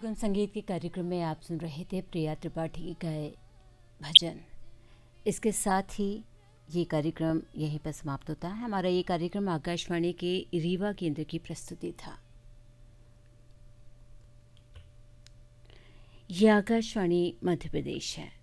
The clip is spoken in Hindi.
सुगम संगीत के कार्यक्रम में आप सुन रहे थे प्रिया त्रिपाठी की गाए भजन। इसके साथ ही ये कार्यक्रम यहीं पर समाप्त होता है। हमारा ये कार्यक्रम आकाशवाणी के रीवा केंद्र की प्रस्तुति था। ये आकाशवाणी मध्य प्रदेश है।